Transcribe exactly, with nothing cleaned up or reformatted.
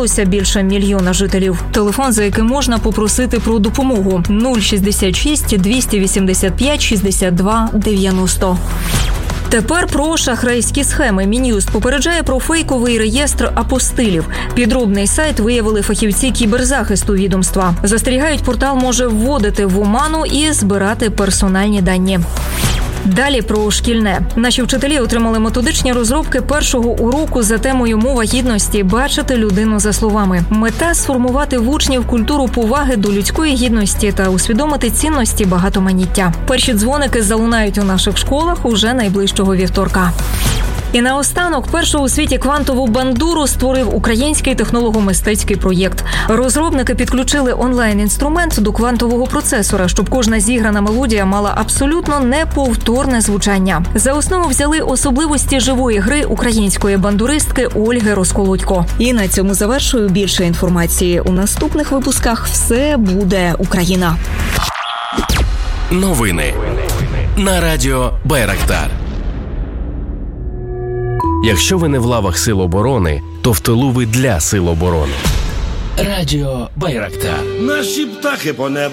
звернулося більше мільйона жителів. Телефон, за яким можна попросити про допомогу – нуль шістдесят шість двісті вісімдесят п'ять шістдесят два дев'яносто. Тепер про шахрайські схеми. Мін'юст попереджає про фейковий реєстр апостилів. Підробний сайт виявили фахівці кіберзахисту відомства. Застерігають, портал може вводити в оману і збирати персональні дані. Далі про шкільне. Наші вчителі отримали методичні розробки першого уроку за темою «Мова гідності. Бачити людину за словами». Мета – сформувати в учнів культуру поваги до людської гідності та усвідомити цінності багатоманіття. Перші дзвоники залунають у наших школах уже найближчого вівторка. І наостанок, першу у світі квантову бандуру створив український технолого-мистецький проєкт. Розробники підключили онлайн-інструмент до квантового процесора, щоб кожна зіграна мелодія мала абсолютно неповторне звучання. За основу взяли особливості живої гри української бандуристки Ольги Росколодько. І на цьому завершую. Більше інформації у наступних випусках. Все буде Україна. Новини на радіо Байрактар. Якщо ви не в лавах Сил оборони, то в тилу ви для Сил оборони. Радіо Байрактар. Наші птахи по небу